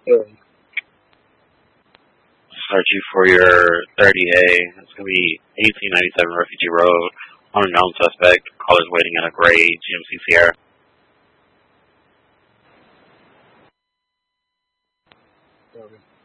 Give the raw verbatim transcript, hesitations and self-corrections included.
Um, Searching for your thirty A. It's going to be eighteen ninety-seven Refugee Road. Unknown suspect. Callers waiting in a gray G M C Sierra. okay.